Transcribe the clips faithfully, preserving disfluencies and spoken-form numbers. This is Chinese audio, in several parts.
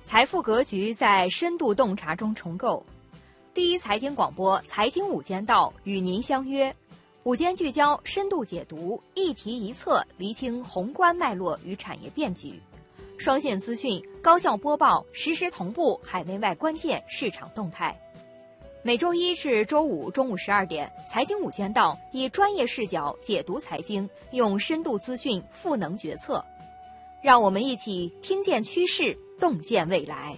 财富格局在深度洞察中重构。第一财经广播财经午间道与您相约，午间聚焦，深度解读，一题一策，厘清宏观脉络与产业变局。双线资讯，高效播报，实时同步海内外关键市场动态。每周一至周五中午十二点，财经午间道以专业视角解读财经，用深度资讯赋能决策。让我们一起听见趋势，洞见未来。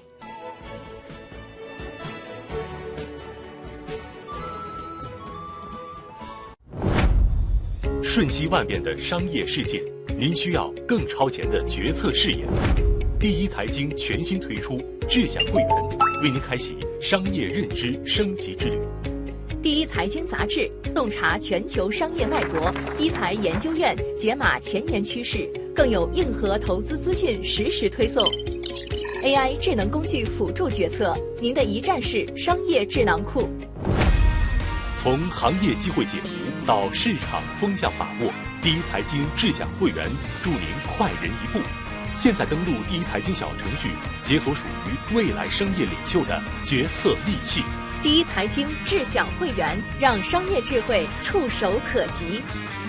瞬息万变的商业世界，您需要更超前的决策视野。第一财经全新推出智享会员，为您开启商业认知升级之旅。 第一财经杂志洞察全球商业脉搏，一财研究院解码前沿趋势，更有硬核投资资讯实时推送。A I 智能工具辅助决策，您的一站式商业智囊库。 从行业机会解读到市场风向把握，第一财经智享会员助您快人一步。现在登录第一财经小程序，解锁属于未来商业领袖的决策利器。 第一财经智享会员，让商业智慧触手可及。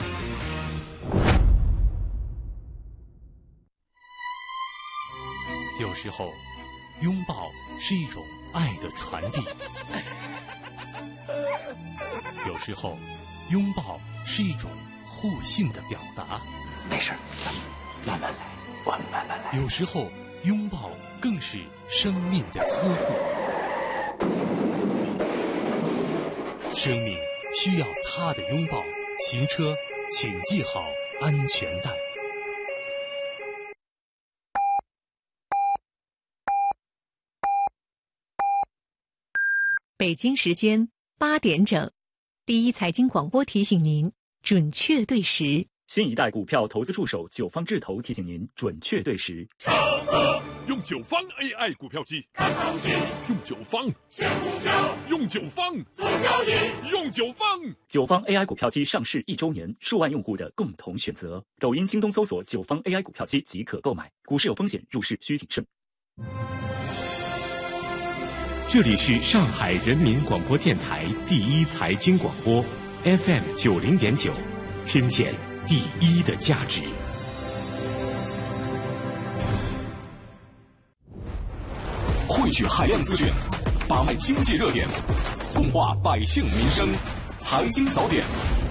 有时候，拥抱是一种爱的传递；有时候，拥抱是一种互信的表达。 没事，咱们慢慢来，我们慢慢来。 有时候，拥抱更是生命的呵护。生命需要他的拥抱，行车请系好安全带。 北京时间八点整，第一财经广播提醒您准确对时。 新一代股票投资助手九方智投提醒您准确对时。 超哥用九方 A I 股票机看行情，用九方选股票，用九方做交易，用九方。 九方 A I 股票机上市一周年，数万用户的共同选择。抖音、京东搜索九方 A I 股票机即可购买。股市有风险，入市需谨慎。 这里是上海人民广播电台第一财经广播 F M 九零点九，听见第一的价值。 汇聚海量资讯，把脉经济热点，共话百姓民生。财经早点。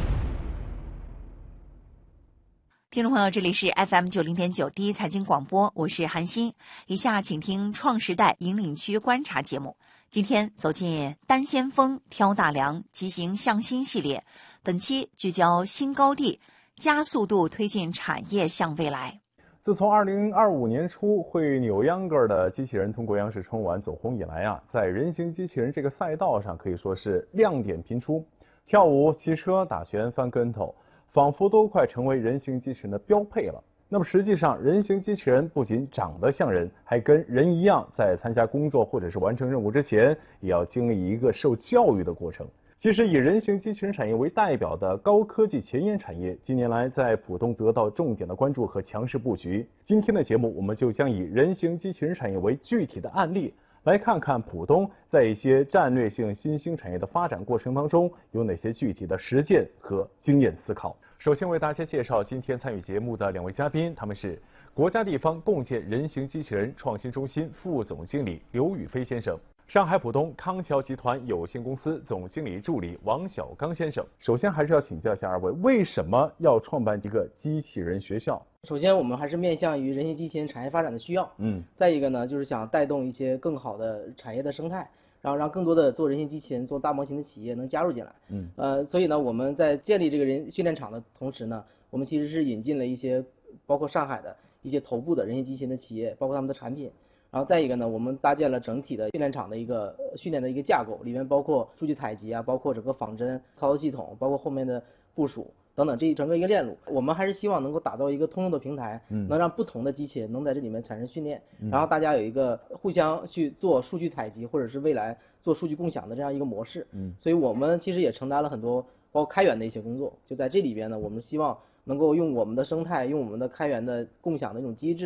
听众朋友，这里是 F M 九零点九第一财经广播，我是韩欣。以下请听创时代引领区观察节目。今天走进单先锋挑大梁急行向新系列，本期聚焦新高地，加速度推进产业向未来。 自从二零二五年初会扭秧歌的机器人通过央视春晚走红以来啊，在人形机器人这个赛道上可以说是亮点频出，跳舞、骑车、打拳、翻跟头，仿佛都快成为人形机器人的标配了。那么实际上，人形机器人不仅长得像人，还跟人一样，在参加工作或者是完成任务之前，也要经历一个受教育的过程。其实以人形机器人产业为代表的高科技前沿产业，近年来在浦东得到重点的关注和强势布局。今天的节目，我们就将以人形机器人产业为具体的案例，来看看浦东在一些战略性新兴产业的发展过程当中，有哪些具体的实践和经验思考。首先为大家介绍今天参与节目的两位嘉宾，他们是国家地方共建人形机器人创新中心副总经理刘宇飞先生，上海浦东康桥集团有限公司总经理助理王小刚先生。首先还是要请教一下二位，为什么要创办一个机器人学校？ 首先我们还是面向于人形机器人产业发展的需要，嗯，再一个呢就是想带动一些更好的产业的生态，然后让更多的做人形机器人、做大模型的企业能加入进来。嗯，呃，所以呢，我们在建立这个人训练场的同时呢，我们其实是引进了一些包括上海的一些头部的人形机器人的企业，包括他们的产品。然后再一个呢，我们搭建了整体的训练场的一个训练的一个架构，里面包括数据采集啊，包括整个仿真操作系统，包括后面的部署等等，这一整个一个链路，我们还是希望能够打造一个通用的平台，嗯，能让不同的机器人能在这里面产生训练，嗯，然后大家有一个互相去做数据采集，或者是未来做数据共享的这样一个模式，嗯，所以我们其实也承担了很多包括开源的一些工作，就在这里边呢，我们希望能够用我们的生态，用我们的开源的共享的一种机制，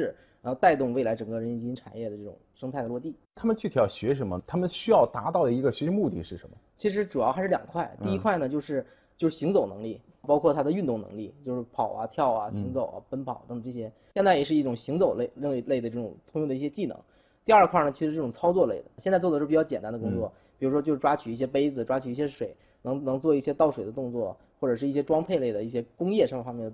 然后带动未来整个人形机器人产业的这种生态的落地。 他们具体要学什么？他们需要达到的一个学习目的是什么？ 其实主要还是两块，第一块呢就是就是行走能力，包括它的运动能力，就是跑啊、跳啊、行走啊、奔跑等这些，现在也是一种行走类类类的这种通用的一些技能。第二块呢，其实这种操作类的，现在做的是比较简单的工作，比如说就是抓取一些杯子，抓取一些水，能能做一些倒水的动作，或者是一些装配类的一些工业上方面的